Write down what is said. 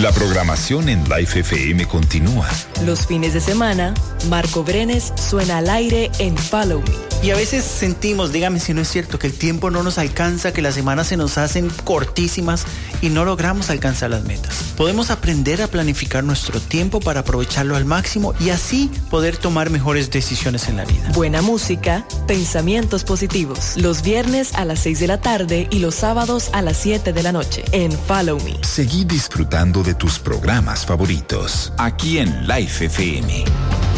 La programación en Life FM continúa. Los fines de semana, Marco Brenes suena al aire en Follow Me. Y a veces sentimos, dígame si no es cierto, que el tiempo no nos alcanza, que las semanas se nos hacen cortísimas y no logramos alcanzar las metas. Podemos aprender a planificar nuestro tiempo para aprovecharlo al máximo y así poder tomar mejores decisiones en la vida. Buena música, pensamientos positivos. Los viernes a las 6 de la tarde y los sábados a las 7 de la noche en Follow Me. Seguí disfrutando de tus programas favoritos aquí en Life FM.